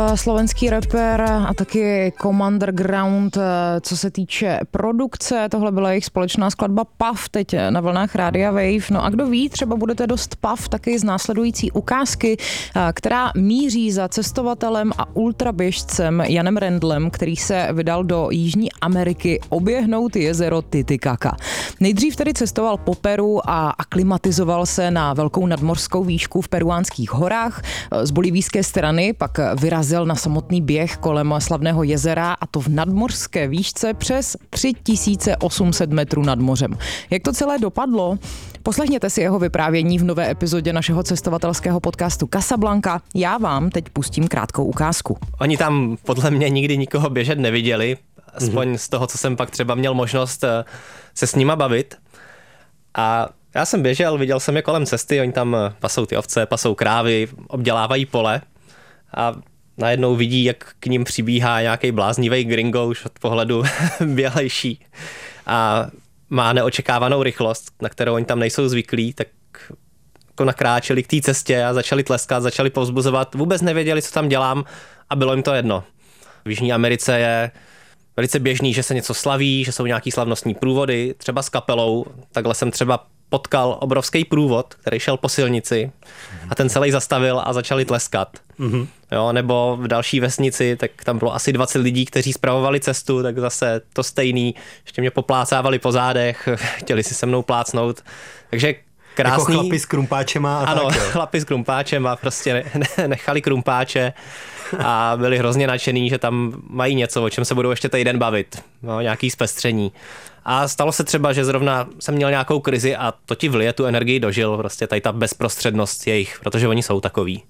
slovenský rapper a taky Commanderground, co se týče produkce. Tohle byla jejich společná skladba Puff, teď na vlnách Rádia Wave. No a kdo ví, třeba budete dost Puff taky z následující ukázky, která míří za cestovatelem a ultraběžcem Janem Rendlem, který se vydal do Jižní Ameriky oběhnout jezero Titicaca. Nejdřív tedy cestoval po Peru a aklimatizoval se na velkou nadmořskou výšku v peruánských horách. Z bolivijské strany pak vyrazil na samotný běh kolem slavného jezera, a to v nadmořské výšce přes 3800 metrů nad mořem. Jak to celé dopadlo? Poslechněte si jeho vyprávění v nové epizodě našeho cestovatelského podcastu Casablanca. Já vám teď pustím krátkou ukázku. Oni tam podle mě nikdy nikoho běžet neviděli, aspoň z toho, co jsem pak třeba měl možnost se s nima bavit. A já jsem běžel, viděl jsem je kolem cesty, oni tam pasou ty ovce, pasou krávy, obdělávají pole a najednou vidí, jak k ním přibíhá nějaký bláznivý gringo už od pohledu bělejší a má neočekávanou rychlost, na kterou oni tam nejsou zvyklí, tak jako nakráčeli k té cestě a začali tleskat, začali povzbuzovat, vůbec nevěděli, co tam dělám a bylo jim to jedno. V Jižní Americe je velice běžný, že se něco slaví, že jsou nějaký slavnostní průvody, třeba s kapelou, takhle jsem třeba potkal obrovský průvod, který šel po silnici a ten celý zastavil a začali tleskat. Mm-hmm. Jo, nebo v další vesnici, tak tam bylo asi 20 lidí, kteří spravovali cestu, tak zase to stejný, ještě mě poplácávali po zádech, chtěli si se mnou plácnout, takže krásný. Jako chlapi s krumpáčema a ano, tak. Ano, chlapi s krumpáčema, prostě nechali krumpáče a byli hrozně nadšený, že tam mají něco, o čem se budou ještě týden bavit, no, nějaký zpestření. A stalo se třeba, že zrovna jsem měl nějakou krizi a to ti vlije tu energii dožil, prostě tady ta bezprostřednost jejich, protože oni jsou takový.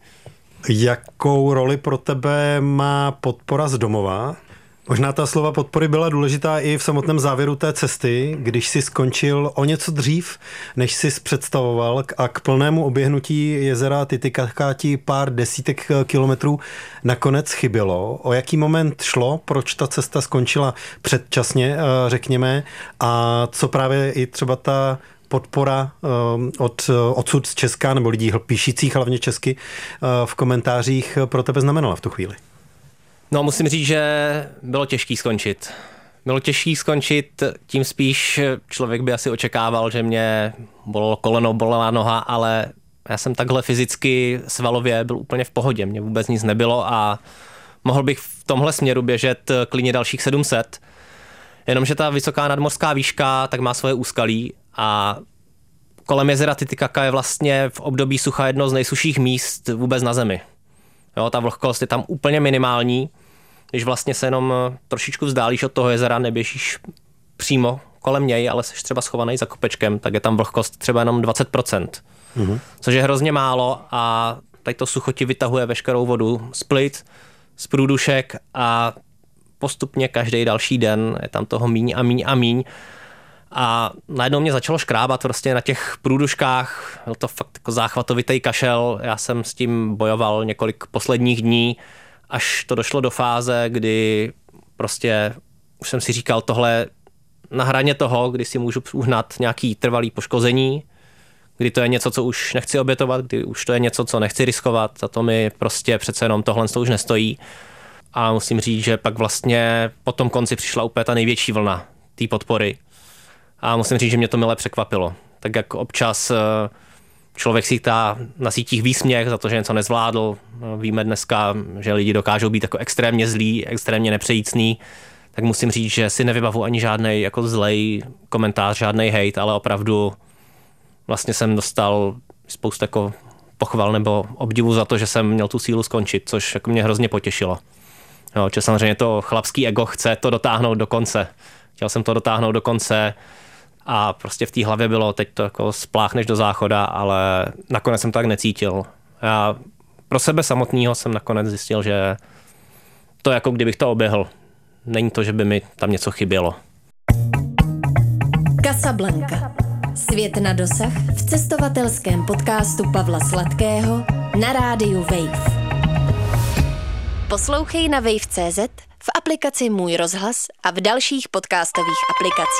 Jakou roli pro tebe má podpora z domova? Možná ta slova podpory byla důležitá i v samotném závěru té cesty, když si skončil o něco dřív, než jsi představoval, a k plnému oběhnutí jezera Titicaca ti pár desítek kilometrů nakonec chybělo. O jaký moment šlo, proč ta cesta skončila předčasně, řekněme, a co právě i třeba ta podpora odsud z Česka, nebo lidí píšících hlavně česky v komentářích pro tebe znamenala v tu chvíli? No, musím říct, že bylo těžký skončit. Bylo těžký skončit, tím spíš člověk by asi očekával, že mě bolelo koleno, bolela noha, ale já jsem takhle fyzicky svalově byl úplně v pohodě, mně vůbec nic nebylo a mohl bych v tomhle směru běžet klidně dalších 700, jenomže ta vysoká nadmořská výška tak má svoje úskalí a kolem jezera Titicaca je vlastně v období sucha jedno z nejsušších míst vůbec na zemi. Jo, ta vlhkost je tam úplně minimální, když vlastně se jenom trošičku vzdálíš od toho jezera, neběžíš přímo kolem něj, ale jsi třeba schovaný za kopečkem, tak je tam vlhkost třeba jenom 20%, což je hrozně málo a tady to sucho ti vytahuje veškerou vodu z plic, z průdušek a postupně každý další den je tam toho míň a míň a míň. A najednou mě začalo škrábat prostě na těch průduškách, byl to fakt jako záchvatovitý kašel, já jsem s tím bojoval několik posledních dní, až to došlo do fáze, kdy prostě už jsem si říkal tohle na hraně toho, kdy si můžu uhnat nějaký trvalý poškození, kdy to je něco, co už nechci obětovat, kdy už to je něco, co nechci riskovat, za to mi prostě přece jenom tohle to už nestojí. A musím říct, že pak vlastně po tom konci přišla úplně ta největší vlna té podpory. A musím říct, že mě to mile překvapilo. Tak jak občas člověk si dá na sítích výsměch za to, že něco nezvládl. Víme dneska, že lidi dokážou být jako extrémně zlí, extrémně nepřejícný. Tak musím říct, že si nevybavu ani žádnej jako zlej komentář, žádnej hejt, ale opravdu vlastně jsem dostal spoustu jako pochval nebo obdivu za to, že jsem měl tu sílu skončit, což jako mě hrozně potěšilo. Jo, že samozřejmě to chlapský ego chce to dotáhnout do konce. Chtěl jsem to dotáhnout do konce a prostě v té hlavě bylo, teď to jako spláchneš do záchoda, ale nakonec jsem to tak necítil. Já pro sebe samotného jsem nakonec zjistil, že to jako kdybych to oběhl. Není to, že by mi tam něco chybělo. Casablanca. Svět na dosah v cestovatelském podcastu Pavla Sladkého na rádiu Wave. Poslouchej na wave.cz, v aplikaci Můj rozhlas a v dalších podcastových aplikacích.